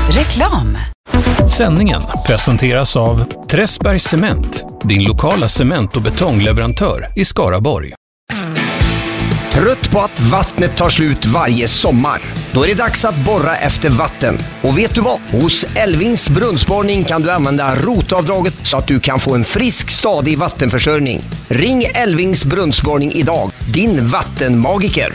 Reklam. Sändningen presenteras av Träsbergs Cement, din lokala cement- och betongleverantör i Skaraborg. Trött på att vattnet tar slut varje sommar? Då är det dags att borra efter vatten. Och vet du vad? Hos Elvings brunnsborrning kan du använda rotavdraget så att du kan få en frisk, stadig vattenförsörjning. Ring Elvings brunnsborgning idag, din vattenmagiker.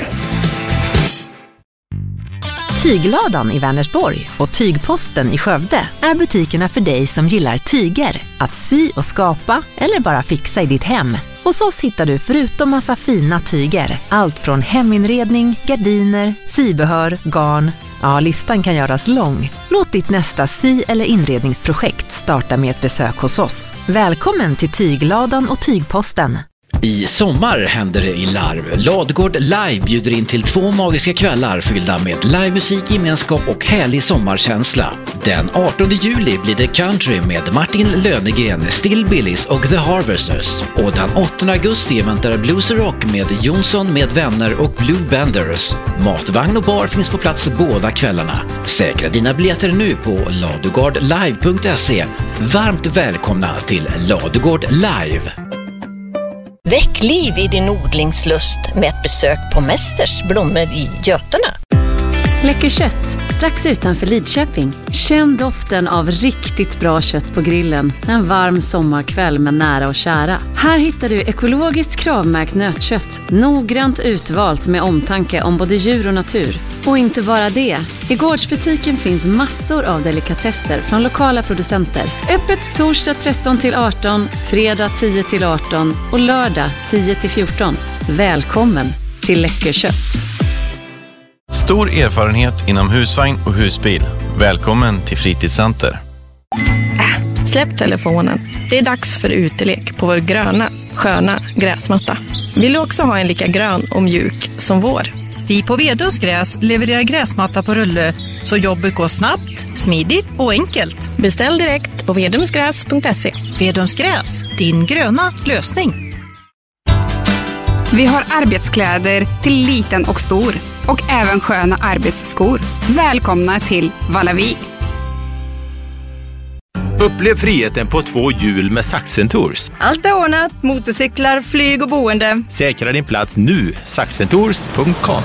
Tygladan i Vänersborg och Tygposten i Skövde är butikerna för dig som gillar tyger, att sy och skapa eller bara fixa i ditt hem. Hos oss hittar du förutom massa fina tyger, allt från heminredning, gardiner, sybehör, garn. Ja, listan kan göras lång. Låt ditt nästa sy- eller inredningsprojekt starta med ett besök hos oss. Välkommen till Tygladan och Tygposten. I sommar händer det i Larv. Ladugård Live bjuder in till 2 magiska kvällar fyllda med livemusik, gemenskap och härlig sommarkänsla. Den 18 juli blir det country med Martin Lönegren, Still Billys och The Harvesters. Och den 8 augusti väntar Blues Rock med Jonsson med vänner och Blue Benders. Matvagn och bar finns på plats båda kvällarna. Säkra dina biljetter nu på ladugårdlive.se. Varmt välkomna till Ladugård Live. Väck liv i din odlingslust med ett besök på Mästers blommor i Götene. Läcker kött, strax utanför Lidköping. Känn doften av riktigt bra kött på grillen en varm sommarkväll med nära och kära. Här hittar du ekologiskt kravmärkt nötkött, noggrant utvalt med omtanke om både djur och natur. Och inte bara det. I gårdsbutiken finns massor av delikatesser från lokala producenter. Öppet torsdag 13-18, fredag 10-18 och lördag 10-14. Välkommen till Läcker kött. Stor erfarenhet inom husvagn och husbil. Välkommen till Fritidscenter. Släpp telefonen. Det är dags för utelek på vår gröna, sköna gräsmatta. Vill du också ha en lika grön och mjuk som vår? Vi på Vedums gräs levererar gräsmatta på rulle så jobbet går snabbt, smidigt och enkelt. Beställ direkt på vedumsgräs.se. Vedums gräs, din gröna lösning. Vi har arbetskläder till liten och stor och även sköna arbetsskor. Välkomna till Vallavik. Upplev friheten på 2 hjul med Saxen Tours. Allt är ordnat, motorcyklar, flyg och boende. Säkra din plats nu, saxentours.com.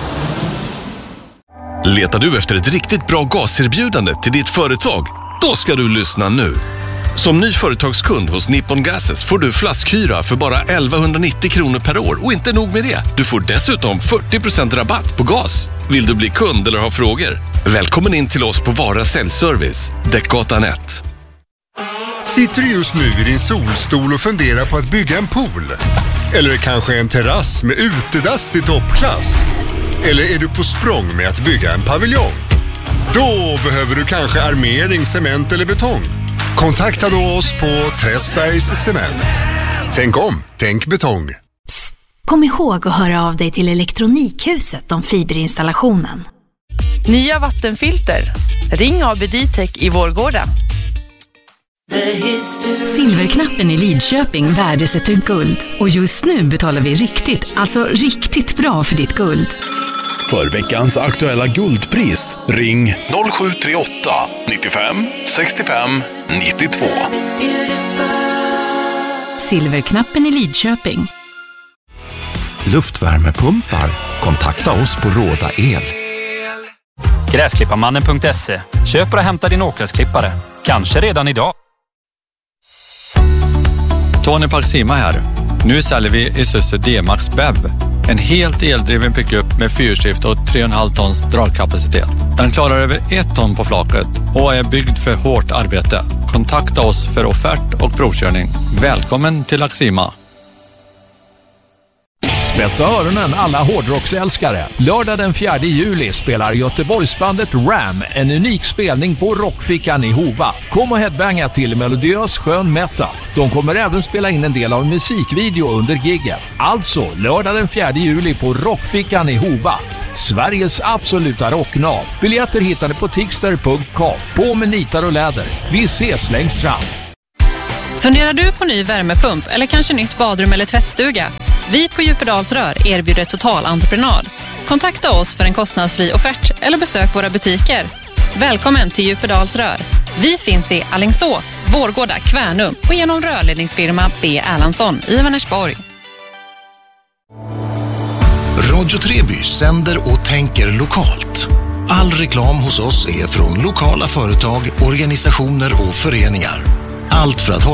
Letar du efter ett riktigt bra gaserbjudande till ditt företag? Då ska du lyssna nu. Som ny företagskund hos Nippon Gases får du flaskhyra för bara 1190 kronor per år. Och inte nog med det, du får dessutom 40% rabatt på gas. Vill du bli kund eller ha frågor? Välkommen in till oss på Vara Säljservice, Däckgatan 1. Sitter du just nu i din solstol och funderar på att bygga en pool? Eller kanske en terrass med utedass i toppklass? Eller är du på språng med att bygga en paviljong? Då behöver du kanske armering, cement eller betong. Kontakta då oss på Träsbergs Cement. Tänk om, tänk betong. Psst, kom ihåg att höra av dig till Elektronikhuset om fiberinstallationen. Nya vattenfilter. Ring AB Ditech i Vårgårda. Silverknappen i Lidköping värdesätter guld. Och just nu betalar vi riktigt bra för ditt guld. För veckans aktuella guldpris, ring 0738 95 65 92. Silverknappen i Lidköping. Luftvärmepumpar. Kontakta oss på Råda El. Gräsklipparmannen.se. Köp och hämta din åkgräsklippare. Kanske redan idag. Tony Palsima här. Nu säljer vi Isuzu D-Max BEV. En helt eldriven pickup med 4-skift och 3,5 tons dragkapacitet. Den klarar över 1 ton på flaket och är byggd för hårt arbete. Kontakta oss för offert och provkörning. Välkommen till Axima. Spetsa öronen alla hårdrocksälskare. Lördag den 4 juli spelar Göteborgsbandet Ram en unik spelning på Rockfickan i Hova. Kom och headbanga till melodiös skön metal. De kommer även spela in en del av musikvideo under giggen. Alltså lördag den 4 juli på Rockfickan i Hova. Sveriges absoluta rocknav. Biljetter hittar ni på tixter.com. På med nitar och läder. Vi ses längst fram. Funderar du på ny värmepump eller kanske nytt badrum eller tvättstuga? Vi på Djupedals Rör erbjuder total entreprenad. Kontakta oss för en kostnadsfri offert eller besök våra butiker. Välkommen till Djupedalsrör. Vi finns i Alingsås, Vårgårda, Kvärnum och genom rörledningsfirma B. Erlandsson i Vänersborg. Radio Treby sänder och tänker lokalt. All reklam hos oss är från lokala företag, organisationer och föreningar. Allt för att